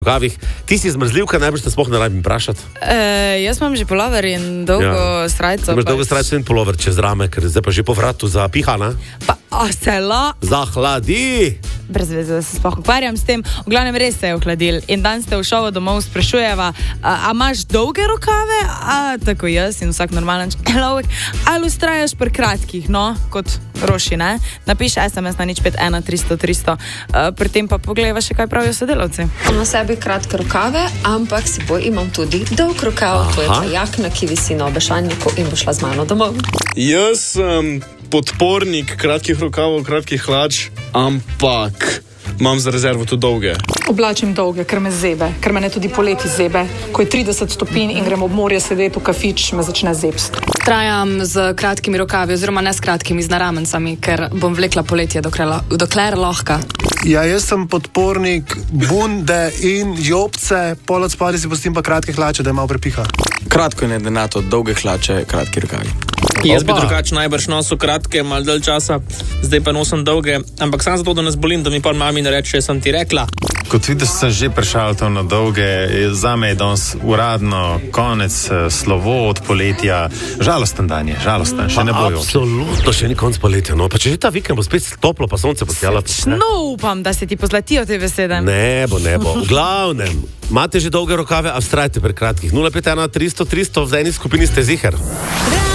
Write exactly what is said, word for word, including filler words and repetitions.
rokavih. Ti si zmrzljivka, najbrž te sploh ne rabim vprašati. E, jaz imam že polover in dolgo ja. srajco. Imaš dolgo srajco in polover čez rame, ker zdaj pa že po vratu zapiha, ne? Pa, a celo? Zahladi! Brez veze, da se sploh ukvarjam s tem. V glavnem res se je ohladil. In dan ste v šovu domov sprašujeva, a, a imaš dolge rokave, a tako jaz in vsak normalen človek, ali ustrajaš pri kratkih, no, kot Roši, ne? Napiši es em es na nič pet ena tristo tristo. Uh, pri tem pa pogledaj še, kaj pravijo sodelavci. Imam na sebi kratke rokave, ampak s seboj imam tudi dolg rokav. To je ta jakna, ki visi na obešalniku in bo šla z mano domov. Jaz sem podpornik kratkih rokavov, kratkih hlač, ampak imam za rezervo tudi dolge. Oblačim dolge, ker me zebe, ker me ne tudi poleti zebe. Ko je trideset stopinj in gremo ob morje sedeti v kafič, me začne zebst. Trajam z kratkimi rokavi, oziroma ne s kratkimi, z naramencami, ker bom vlekla poletje dokler, dokler lahko. Ja, jaz sem podpornik bunde in jopce, pol od spodaj si pustim pa kratke hlače, da je malo prepiha. Kratko in edenato, dolge hlače, kratki rokavi. Jaz bi drugače najbrž nosil kratke, malo dalj časa, zdaj pa nosim dolge, ampak sam zato, da ne zbolim, da mi pa mami ne reče, sem ti rekla. Kot vidiš, sem že prešaltal na dolge, zame je danes uradno konec slovo od poletja. Žalosten dan je, žalosten, še ne bojo. Absolutno, še ni konc poletja, no, pa če že ta vikend bo spet toplo, pa sonce bo sjalo. No, upam, da se ti pozlatijo te besede. Ne bo, ne bo. V glavnem, imate že dolge rokave, a vztrajte pri kratkih. nula pet ena tristo tristo, v eni skupini ste ziher.